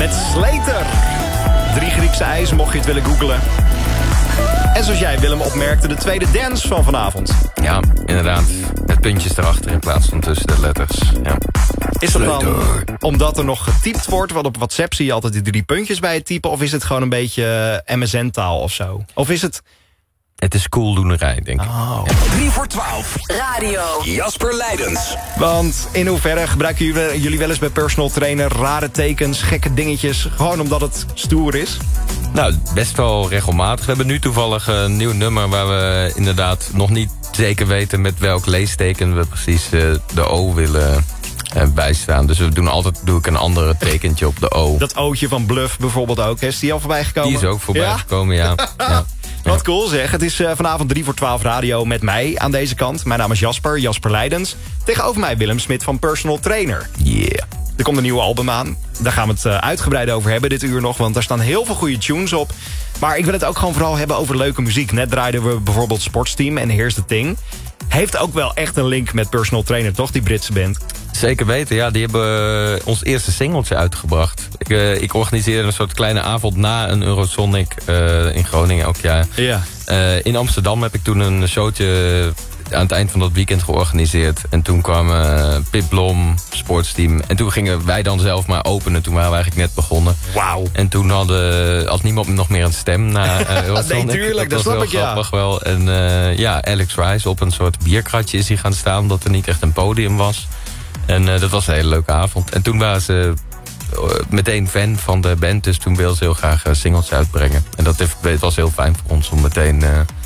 met Slater. 3 Griekse ijs, mocht je het willen googlen. En zoals jij, Willem, opmerkte, de tweede dance van vanavond. Ja, inderdaad. Met puntjes erachter in plaats van tussen de letters. Ja. Is dat dan omdat er nog getypt wordt? Want op WhatsApp zie je altijd die 3 puntjes bij het typen. Of is het gewoon een beetje MSN-taal of zo? Of is het... Het is cooldoenerij, denk ik. Oh. 3 voor 12. Radio. Jasper Leidens. Want in hoeverre gebruiken jullie wel eens bij personal trainer rare tekens, gekke dingetjes, gewoon omdat het stoer is? Nou, best wel regelmatig. We hebben nu toevallig een nieuw nummer waar we inderdaad nog niet zeker weten met welk leesteken we precies de O willen bijstaan. Dus doe ik een andere tekentje op de O. Dat O'tje van Bluff bijvoorbeeld ook. Is die al voorbij gekomen? Die is ook voorbij gekomen, ja. Ja. Wat cool zeg. Het is vanavond 3 voor 12 radio met mij aan deze kant. Mijn naam is Jasper Leidens. Tegenover mij Willem Smit van Personal Trainer. Yeah. Er komt een nieuw album aan. Daar gaan we het uitgebreid over hebben dit uur nog. Want daar staan heel veel goede tunes op. Maar ik wil het ook gewoon vooral hebben over leuke muziek. Net draaiden we bijvoorbeeld Sportsteam en Here's the Thing. Heeft ook wel echt een link met Personal Trainer, toch? Die Britse band. Zeker weten, ja. Die hebben ons eerste singeltje uitgebracht. Ik organiseerde een soort kleine avond na een Eurosonic in Groningen elk jaar. Ja. In Amsterdam heb ik toen een showtje aan het eind van dat weekend georganiseerd. En toen kwam Pip Blom, Sportsteam. En toen gingen wij dan zelf maar openen. Toen waren we eigenlijk net begonnen. Wauw. En toen had niemand nog meer een stem na nee, tuurlijk, dat snap ik, ja. Grappig wel. En Alex Rice op een soort bierkratje is hij gaan staan, omdat er niet echt een podium was. En dat was een hele leuke avond. En toen waren ze meteen fan van de band. Dus toen wilden ze heel graag singles uitbrengen. En dat was heel fijn voor ons om meteen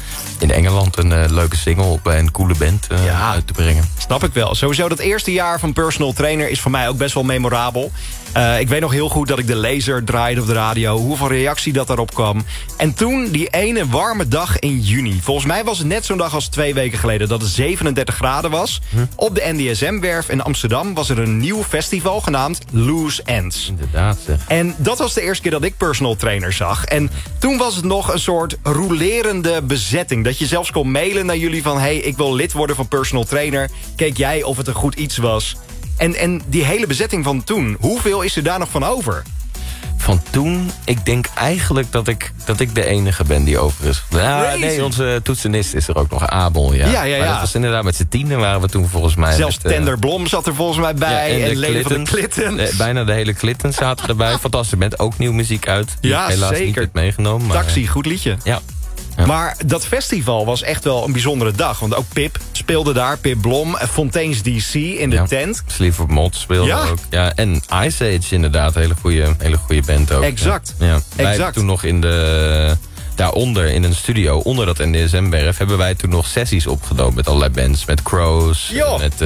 in Engeland een leuke single bij een coole band uit te brengen. Snap ik wel. Sowieso dat eerste jaar van Personal Trainer is voor mij ook best wel memorabel. Ik weet nog heel goed dat ik de laser draaide op de radio. Hoeveel reactie dat daarop kwam. En toen die ene warme dag in juni. Volgens mij was het net zo'n dag als 2 weken geleden. Dat het 37 graden was. Op de NDSM-werf in Amsterdam was er een nieuw festival genaamd Loose Ends. Inderdaad, zeg. En dat was de eerste keer dat ik Personal Trainer zag. En toen was het nog een soort rolerende bezetting. Dat je zelfs kon mailen naar jullie van... hey, ik wil lid worden van Personal Trainer. Keek jij of het een goed iets was? En die hele bezetting van toen, hoeveel is er daar nog van over? Van toen, ik denk eigenlijk dat ik de enige ben die over is. Nee, onze toetsenist is er ook nog, Abel. Ja. Maar dat was inderdaad met z'n 10 waren we toen volgens mij. Zelfs Tender Blom zat er volgens mij bij. En Leven van de Klittens. Bijna de hele Klittens zaten erbij. Fantastisch, met ook nieuw muziek uit. Die helaas zeker. Niet werd meegenomen. Maar, Taxi, goed liedje. Ja. Maar dat festival was echt wel een bijzondere dag. Want ook Pip speelde daar, Pip Blom. Fontaine's DC in de tent. Sleaford Mods speelde ook. Ja, en Ice Age inderdaad, hele goede band ook. Exact. Ja. Wij hebben toen nog daaronder in een studio, onder dat NDSM-werf... hebben wij toen nog sessies opgenomen met allerlei bands. Met Crows, met...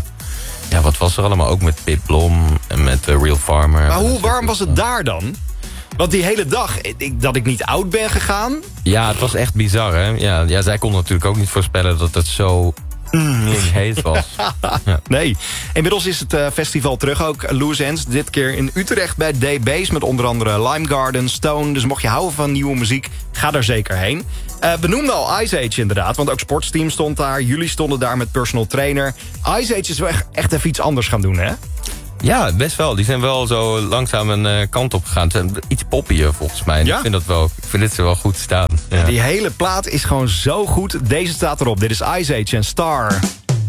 wat was er allemaal? Ook met Pip Blom en met Real Farmer. Maar hoe warm was het daar dan? Want die hele dag, dat ik niet oud ben gegaan... Ja, het was echt bizar, hè? Ja, zij kon natuurlijk ook niet voorspellen dat het zo heet was. Ja. Nee. Inmiddels is het festival terug ook, Loose Ends. Dit keer in Utrecht bij D-Base met onder andere Lime Garden, Stone. Dus mocht je houden van nieuwe muziek, ga daar zeker heen. We noemden al Ice Age inderdaad, want ook Sportsteam stond daar. Jullie stonden daar met Personal Trainer. Ice Age is wel echt even iets anders gaan doen, hè? Ja, best wel. Die zijn wel zo langzaam een kant op gegaan. Ze zijn iets poppier volgens mij. Ja? Ik vind dit ze wel goed staan. Ja. Die hele plaat is gewoon zo goed. Deze staat erop. Dit is Ice Age en Star.